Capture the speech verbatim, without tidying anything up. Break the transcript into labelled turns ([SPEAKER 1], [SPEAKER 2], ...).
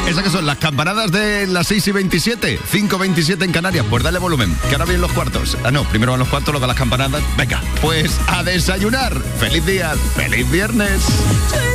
[SPEAKER 1] Esas que son las campanadas de las seis y veintisiete, cinco y veintisiete en Canarias. Pues dale volumen, que ahora vienen los cuartos. Ah, no, primero van los cuartos, los de las campanadas. Venga, pues a desayunar. ¡Feliz día! ¡Feliz viernes!